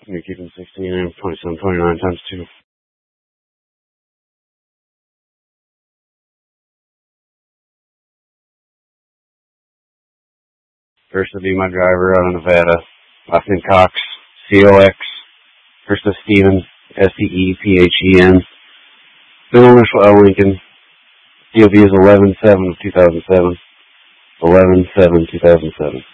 You're keeping 16 and 27, 29 times 2. First would be my driver out of Nevada, last name Cox, C-O-X. First is Stephen, S-T-E-P-H-E-N. Middle initial L. Lincoln. DOB is 11/7/2007. 11/7/2007.